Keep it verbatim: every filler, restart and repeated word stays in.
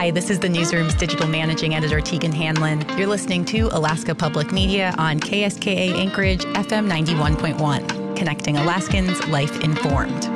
Hi, this is the Newsroom's digital managing editor, Tegan Hanlon. You're listening to Alaska Public Media on K S K A Anchorage, F M ninety-one point one, connecting Alaskans life informed.